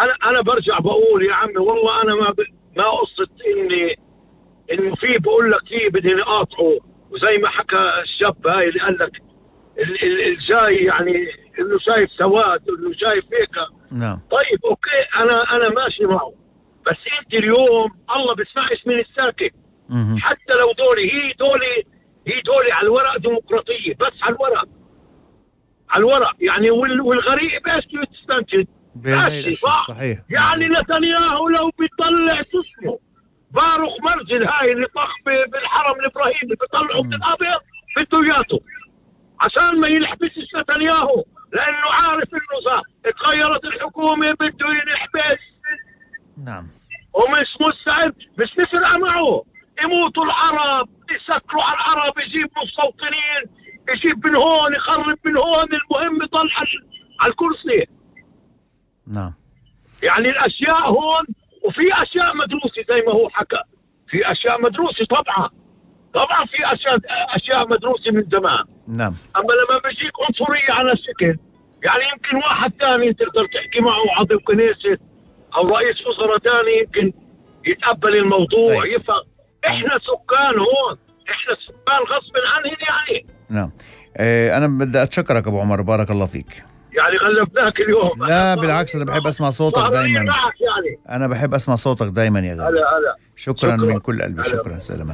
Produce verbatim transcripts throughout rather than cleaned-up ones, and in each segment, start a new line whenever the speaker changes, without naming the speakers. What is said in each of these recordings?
انا انا برجع بقول يا عمي والله انا ما ب... ما قصة اني انه في بقول لك في بدي اقاطعه، وزي ما حكى الشاب هاي اللي قال لك الجاي يعني انه شايف سواد انه شايف هيك.
نعم.
طيب اوكي انا انا ماشي معه، بس انت اليوم الله بسمعش من الساكت.
مم.
حتى لو دولي هي دولي هي دولي على الورق ديمقراطية، بس على الورق على الورق يعني، والغريب ايش تستنتج؟ ماشي صح.
صحيح.
يعني نتنياهو لو بيطلع اسمه باروخ مرجل هاي اللي طخ بالحرم الابراهيمي اللي بيطلعوا من الابيض بده اياته عشان ما ينحبسش نتنياهو، لانه عارف انه صح اتغيرت الحكومه بده ينحبس.
نعم.
ومش مستعد، مش تفرق معه يموتوا العرب، يسكروا على العرب، يجيب مستوطنين، يجيب من هون يخرب من هون، المهم يطلع على الكرسي.
نعم.
يعني الاشياء هون وفي اشياء مدروسه زي ما هو حكى، في اشياء مدروسه طبعا طبعا في اشياء اشياء مدروسه من زمان.
نعم.
اما لما بيجيك عنصريه على الشكل، يعني يمكن واحد ثاني تقدر تحكي معه عضو كنيسه او رئيس وزراء ثاني يمكن يتقبل الموضوع. طيب. يفهم. احنا سكان هون، احنا سكان غصب عنهم يعني.
نعم. اه انا بدي اتشكرك ابو عمر، بارك الله فيك.
يعني غلبناك اليوم.
لا بالعكس، انا بحب اسمع صوتك دائما.
يعني.
انا بحب اسمع صوتك دائما يا غالي.
هلا هلا.
شكرا, شكرا من كل قلبي. شكرا. سلامات.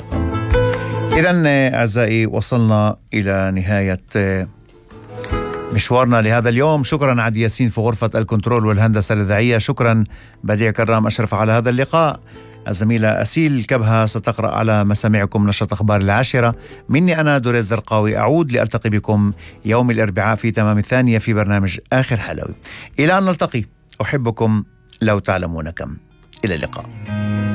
إذن أعزائي وصلنا إلى نهاية مشوارنا لهذا اليوم. شكرا عدي ياسين في غرفة الكنترول والهندسة الإذاعية. شكرا بديع كرام أشرف على هذا اللقاء. الزميلة أسيل كبهة ستقرأ على مسامعكم نشرة أخبار العاشرة. مني أنا دوريت زرقاوي، أعود لألتقي بكم يوم الأربعاء في تمام الثانية في برنامج آخر حلوي. إلى أن نلتقي، أحبكم لو تعلمون كم. إلى اللقاء.